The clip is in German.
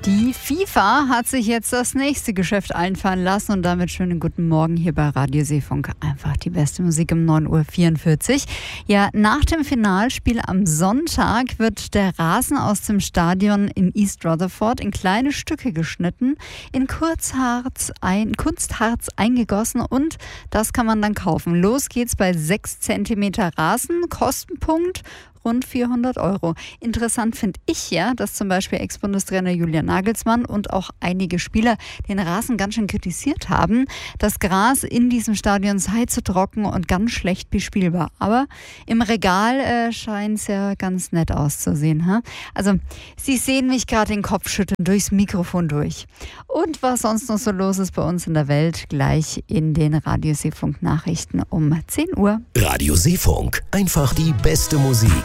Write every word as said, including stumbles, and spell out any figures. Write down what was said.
Die FIFA hat sich jetzt das nächste Geschäft einfallen lassen und damit schönen guten Morgen hier bei Radio Seefunk. Einfach die beste Musik um neun Uhr vierundvierzig. Ja, nach dem Finalspiel am Sonntag wird der Rasen aus dem Stadion in East Rutherford in kleine Stücke geschnitten, in Kurzharz ein, Kunstharz eingegossen und das kann man dann kaufen. Los geht's bei sechs Zentimeter Rasen, Kostenpunkt rund vierhundert Euro. Interessant finde ich ja, dass zum Beispiel Ex-Bundestrainer Julian Nagelsmann und auch einige Spieler den Rasen ganz schön kritisiert haben. Das Gras in diesem Stadion sei zu trocken und ganz schlecht bespielbar. Aber im Regal äh, scheint es ja ganz nett auszusehen. Ha? Also, Sie sehen mich gerade den Kopf schütteln durchs Mikrofon durch. Und was sonst noch so los ist bei uns in der Welt, gleich in den Radio Seefunk Nachrichten um zehn Uhr. Radio Seefunk, einfach die beste Musik.